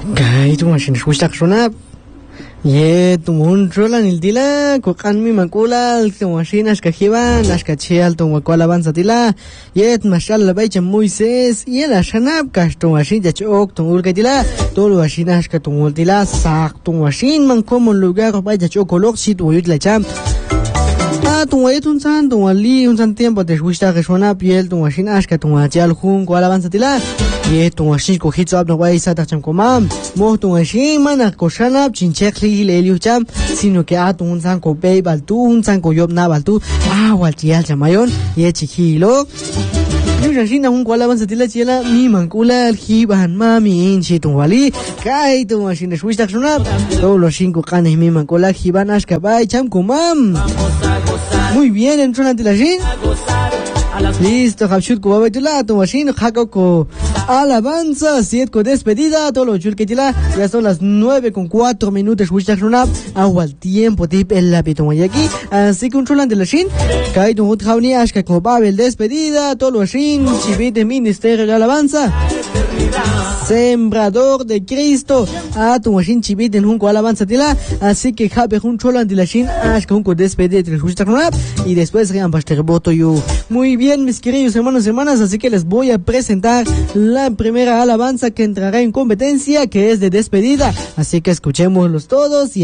Kay tu machine shwishtak shuna. Ye tu mun rola nildila ko kanmi makula tu machine ashkajiban ashkachial tu makula avanza tila. Ye mashal la baicha Moisés ye la shanab kash tu machine ya chok tu ulka tila. Tu machine ashka tu ultila sak tu machine man como lugar baicha chok kolok si tu yut la cham. Tu un san tu ali un san tiempo de shwishtak shuna piel tu machine ashka tu machal jun ko avanza tila. Ye tu machine ko hitso ab no wai sa tacham komam mo tu machine mana ko shanab chinchekli leliu cham sino que tu un san ko bei baltu un san ko yob na baltu wal tial chamayon ye chikhilo yo machine un ko avanza tila chela mi mankula hiban mami inchi tu wali kai tu machine shwishtak shuna todos los 5 canes mi mankula hiban ashka bai cham komam. Muy bien, entró ante la gente. Listo, Habshut ko babaitula tu machine hako ko alabanza, 7 ko despedida, todo lo chul que tila, ya son las 9:04 Wishtak Runap, agua al tiempo tip el lapito aquí, así que controlan de la shin, kai tu hut hauni ashka ko babel despedida, todo lo shin, chivite ministerio de alabanza. Sembrador de Cristo a tu machine chivit en un alabanza tila, así que habe un cholan de la shin ashka un ko despedida de Wishtak Runap y después rean pastor voto yo. Muy bien, mis queridos hermanos y hermanas, así que les voy a presentar la primera alabanza que entrará en competencia, que es de despedida, así que escuchémoslos todos y